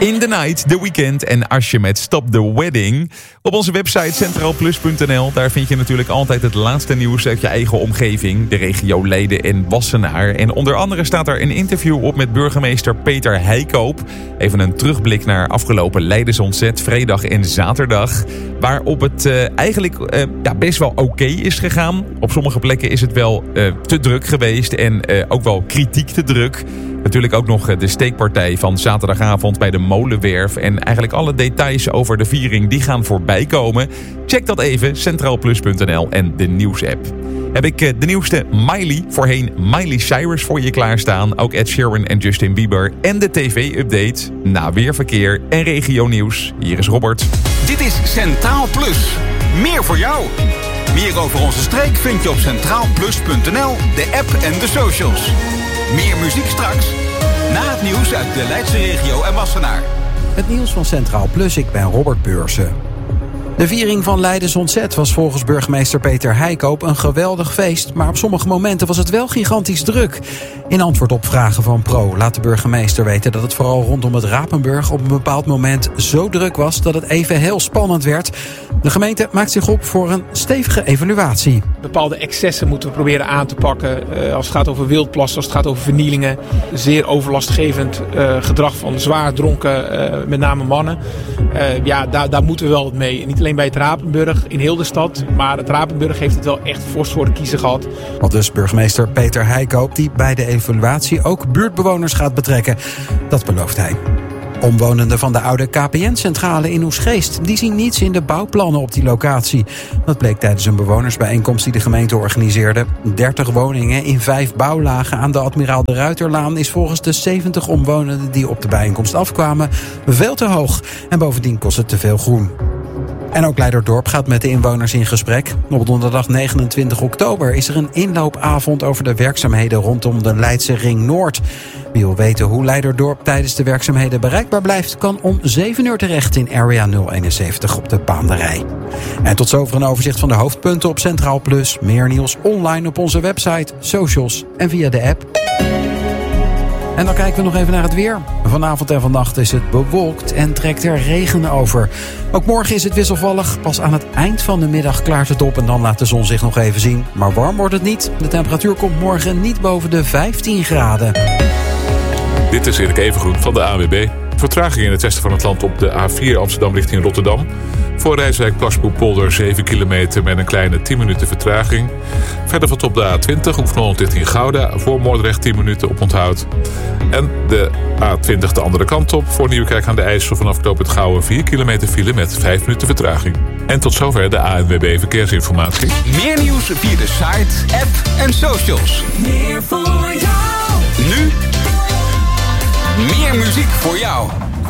In the Night, The Weeknd en Asje met Stop the Wedding. Op onze website centraalplus.nl, daar vind je natuurlijk altijd het laatste nieuws uit je eigen omgeving. De regio Leiden en Wassenaar. En onder andere staat er een interview op met burgemeester Peter Heikoop. Even een terugblik naar afgelopen Leidensontzet, vrijdag en zaterdag. Waarop het eigenlijk best wel oké is gegaan. Op sommige plekken is het wel te druk geweest en ook wel kritiek te druk. Natuurlijk ook nog de steekpartij van zaterdagavond bij de Molenwerf. En eigenlijk alle details over de viering die gaan voorbij komen. Check dat even, centraalplus.nl en de nieuwsapp. Heb ik de nieuwste Miley, voorheen Miley Cyrus, voor je klaarstaan. Ook Ed Sheeran en Justin Bieber. En de tv-update, na weerverkeer en regionieuws. Hier is Robert. Dit is Centraal Plus. Meer voor jou. Meer over onze streek vind je op centraalplus.nl, de app en de socials. Meer muziek straks, na het nieuws uit de Leidse regio en Wassenaar. Het nieuws van Centraal Plus, ik ben Robert Beursen. De viering van Leidensontzet was volgens burgemeester Peter Heikoop een geweldig feest, maar op sommige momenten was het wel gigantisch druk. In antwoord op vragen van Pro laat de burgemeester weten dat het vooral rondom het Rapenburg op een bepaald moment zo druk was dat het even heel spannend werd. De gemeente maakt zich op voor een stevige evaluatie. Bepaalde excessen moeten we proberen aan te pakken. Als het gaat over wildplassen, als het gaat over vernielingen. Zeer overlastgevend gedrag van zwaar dronken, met name mannen. Daar moeten we wel wat mee. Niet alleen bij het Rapenburg, in heel de stad. Maar het Rapenburg heeft het wel echt fors voor de kiezer gehad. Wat dus burgemeester Peter Heikoop, die bij de evaluatie ook buurtbewoners gaat betrekken. Dat belooft hij. Omwonenden van de oude KPN-centrale in Oesgeest, die zien niets in de bouwplannen op die locatie. Dat bleek tijdens een bewonersbijeenkomst die de gemeente organiseerde. 30 woningen in 5 bouwlagen aan de Admiraal de Ruiterlaan is volgens de 70 omwonenden die op de bijeenkomst afkwamen veel te hoog. En bovendien kost het te veel groen. En ook Leiderdorp gaat met de inwoners in gesprek. Op donderdag 29 oktober is er een inloopavond over de werkzaamheden rondom de Leidse Ring Noord. Wie wil weten hoe Leiderdorp tijdens de werkzaamheden bereikbaar blijft, kan om 7 uur terecht in Area 071 op de Paanderij. En tot zover een overzicht van de hoofdpunten op Centraal Plus. Meer nieuws online op onze website, socials en via de app. En dan kijken we nog even naar het weer. Vanavond en vannacht is het bewolkt en trekt er regen over. Ook morgen is het wisselvallig. Pas aan het eind van de middag klaart het op en dan laat de zon zich nog even zien. Maar warm wordt het niet. De temperatuur komt morgen niet boven de 15 graden. Dit is Erik Evengroen van de ANWB. Vertraging in het westen van het land op de A4 Amsterdam richting Rotterdam. Voor Rijswijk Plasboekpolder 7 kilometer met een kleine 10 minuten vertraging. Verder valt op de A20 Hoek-Holland richting Gouda. Voor Moordrecht 10 minuten op onthoud. En de A20 de andere kant op. Voor Nieuwekerk aan de IJssel vanaf knooppunt Gouwen 4 kilometer file met 5 minuten vertraging. En tot zover de ANWB Verkeersinformatie. Meer nieuws via de site, app en socials. Meer voor jou. Nu meer muziek voor jou.